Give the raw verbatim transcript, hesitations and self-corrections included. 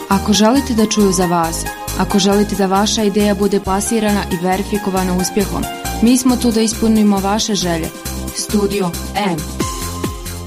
Ako želite da čuju za vas, ako želite da vaša ideja bude plasirana i verifikovana uspjehom, mi smo tu da ispunimo vaše želje. Studio M.